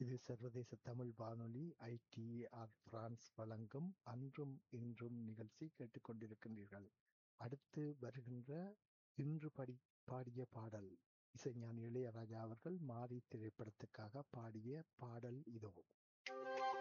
இது சர்வதேச தமிழ் வானொலி ITR பிரான்ஸ் வழங்கும் அன்றும் இன்றும் நிகழ்ச்சி கேட்டுக்கொண்டிருக்கின்றீர்கள். அடுத்து வருகின்ற இன்று பாடிய பாடல் இசைஞானி இளையராஜா அவர்கள் மாரி திரைப்படத்துக்காக பாடிய பாடல் இதோ.